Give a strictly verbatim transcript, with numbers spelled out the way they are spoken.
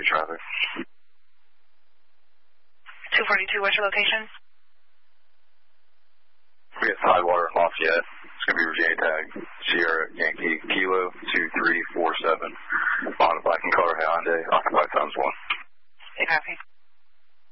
forty-two traffic. two forty-two, what's your location? We have Tidewater, Lafayette. It's going to be Virginia tag. Sierra Yankee Kilo two three four seven.